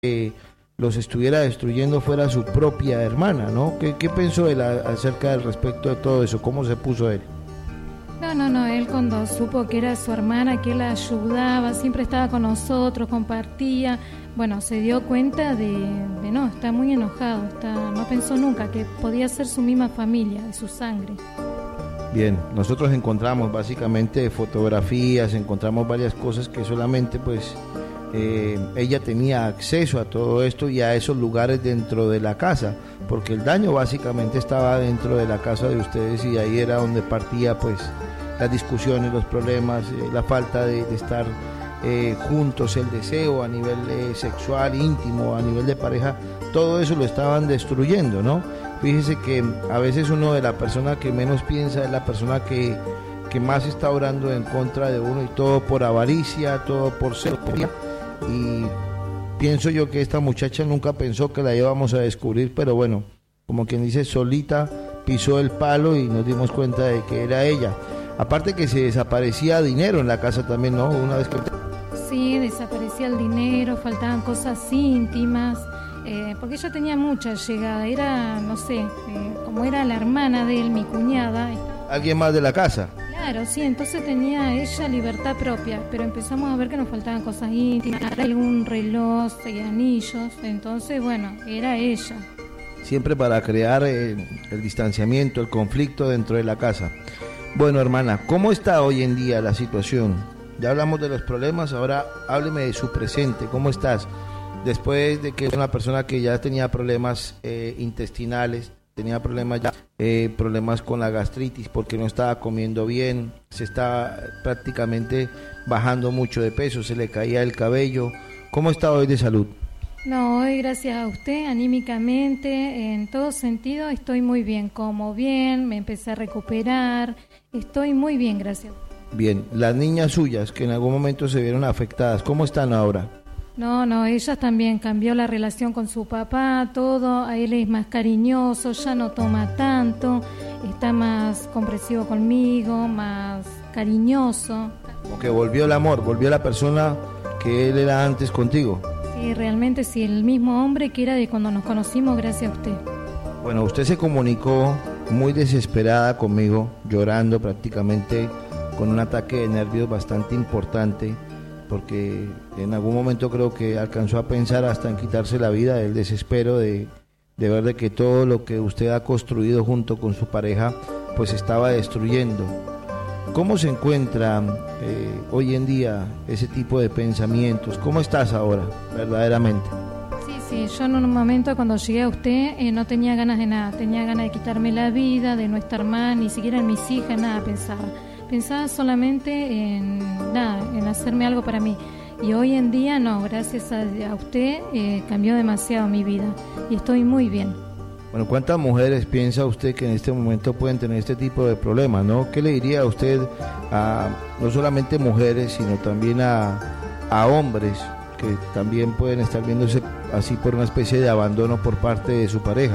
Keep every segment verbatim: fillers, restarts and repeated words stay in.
que los estuviera destruyendo fuera su propia hermana, ¿no? ¿Qué, qué pensó él a, acerca del respecto de todo eso? ¿Cómo se puso él? No, no, no, él cuando supo que era su hermana, que él la ayudaba, siempre estaba con nosotros, compartía, bueno, se dio cuenta de, de no, está muy enojado, está, no pensó nunca que podía ser su misma familia, de su sangre. Bien, nosotros encontramos básicamente fotografías, encontramos varias cosas que solamente pues eh, ella tenía acceso a todo esto y a esos lugares dentro de la casa, porque el daño básicamente estaba dentro de la casa de ustedes y ahí era donde partía pues las discusiones, los problemas, eh, la falta de, de estar eh, juntos, el deseo a nivel eh, sexual, íntimo, a nivel de pareja, todo eso lo estaban destruyendo, ¿no? Fíjese que a veces uno de la persona que menos piensa es la persona que, que más está orando en contra de uno, y todo por avaricia, todo por celo. Y pienso yo que esta muchacha nunca pensó que la íbamos a descubrir, pero bueno, como quien dice, solita pisó el palo y nos dimos cuenta de que era ella. Aparte que se desaparecía dinero en la casa también, ¿no? Una vez que... Sí, desaparecía el dinero, faltaban cosas íntimas. Eh, porque ella tenía mucha llegada, era, no sé, eh, como era la hermana de él, mi cuñada. ¿Alguien más de la casa? Claro, sí, entonces tenía ella libertad propia, pero empezamos a ver que nos faltaban cosas íntimas, algún reloj, eh, anillos, entonces, bueno, era ella. Siempre para crear eh, el distanciamiento, el conflicto dentro de la casa. Bueno, hermana, ¿cómo está hoy en día la situación? Ya hablamos de los problemas, ahora hábleme de su presente, ¿cómo estás? Después de que una persona que ya tenía problemas eh, intestinales, tenía problemas ya, eh, problemas con la gastritis porque no estaba comiendo bien, se estaba prácticamente bajando mucho de peso, se le caía el cabello. ¿Cómo está hoy de salud? No, hoy gracias a usted, anímicamente, en todo sentido, estoy muy bien, como bien, me empecé a recuperar, estoy muy bien, gracias. Bien, las niñas suyas que en algún momento se vieron afectadas, ¿cómo están ahora? No, no, ella también cambió la relación con su papá, todo, a él es más cariñoso, ya no toma tanto, está más comprensivo conmigo, más cariñoso. Como que volvió el amor, volvió la persona que él era antes contigo. Sí, realmente sí, el mismo hombre que era de cuando nos conocimos, gracias a usted. Bueno, usted se comunicó muy desesperada conmigo, llorando prácticamente, con un ataque de nervios bastante importante, porque en algún momento creo que alcanzó a pensar hasta en quitarse la vida, el desespero de, de ver de que todo lo que usted ha construido junto con su pareja pues estaba destruyendo. ¿Cómo se encuentra eh, hoy en día ese tipo de pensamientos? ¿Cómo estás ahora, verdaderamente? Sí, sí, yo en un momento cuando llegué a usted eh, no tenía ganas de nada, tenía ganas de quitarme la vida, de no estar más, ni siquiera en mis hijas, nada pensaba. Pensaba solamente en nada, en hacerme algo para mí. Y hoy en día no, gracias a, a usted eh, cambió demasiado mi vida y estoy muy bien. Bueno, ¿cuántas mujeres piensa usted que en este momento pueden tener este tipo de problemas, no? ¿Qué le diría a usted a no solamente mujeres, sino también a, a hombres que también pueden estar viéndose así por una especie de abandono por parte de su pareja?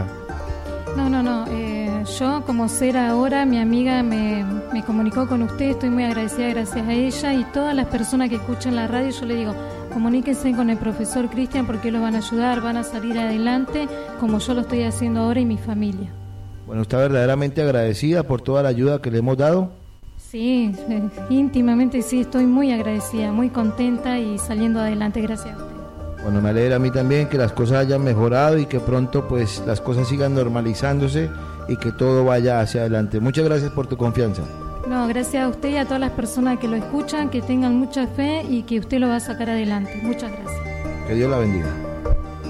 No, no, no. Eh, yo como ser ahora, mi amiga me, me comunicó con usted, estoy muy agradecida gracias a ella y todas las personas que escuchan la radio, yo le digo, comuníquense con el profesor Cristian porque los van a ayudar, van a salir adelante como yo lo estoy haciendo ahora y mi familia. Bueno, ¿está verdaderamente agradecida por toda la ayuda que le hemos dado? Sí, íntimamente sí, estoy muy agradecida, muy contenta y saliendo adelante, gracias a usted. Bueno, me alegra a mí también que las cosas hayan mejorado y que pronto pues las cosas sigan normalizándose y que todo vaya hacia adelante. Muchas gracias por tu confianza. No, gracias a usted y a todas las personas que lo escuchan, que tengan mucha fe y que usted lo va a sacar adelante. Muchas gracias. Que Dios la bendiga.